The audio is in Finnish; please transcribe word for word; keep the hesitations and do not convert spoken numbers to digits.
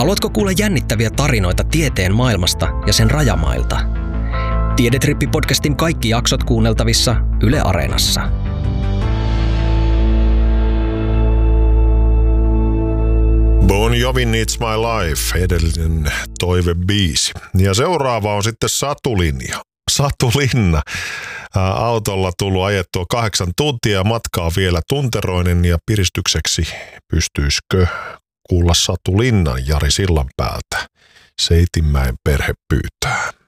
Haluatko kuulla jännittäviä tarinoita tieteen maailmasta ja sen rajamailta? Tiedetrippi-podcastin kaikki jaksot kuunneltavissa Yle Areenassa. Bon Jovi Needs My Life, edellinen toivebiisi. Ja seuraava on sitten Satulinja. Satulinna. Autolla tullut ajettua kahdeksan tuntia, matkaa vielä tunteroinen ja piristykseksi pystyisikö kuulla Satulinnan Jari Sillanpäältä. Seitinmäen perhe pyytää.